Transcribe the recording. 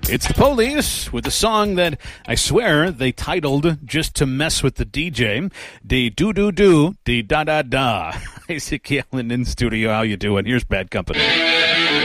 It's the Police with a song that I swear they titled just to mess with the DJ. De do do do, de da da da. Isaac Allen in studio. How you doing? Here's Bad Company.